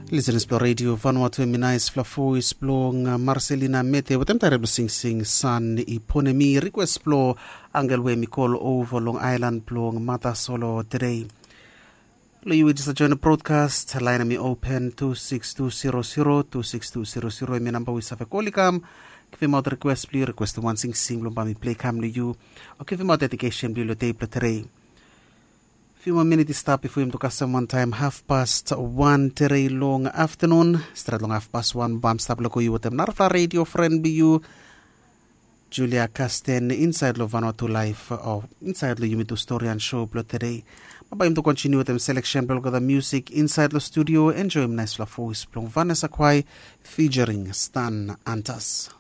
Listen Explore Radio Vanuatu Minais Flafu Isplong Marcelina Mete Watemtare Sing Sing San Iponemi Request Plo Angelwe Mikol over Long Island Plong Mata Solo today. You just join the broadcast. Line me open 26200 26200. My number is Safekolikam. Give him out request please request one sing sing lumpa mi play cam you. Or give him out dedication blue tape today. Few more minutes stop before him to custom one time 1:30 today long afternoon. Start long 1:30 bam stop loko you with them Narfla radio friend be you. Julia Casten inside Vanuatu Life or inside the Yumitu Story and Show plot today. But him to continue with them selection blog of the music inside the studio. Enjoy him nice la voice plong Vanessa Kwai featuring Stan Antas.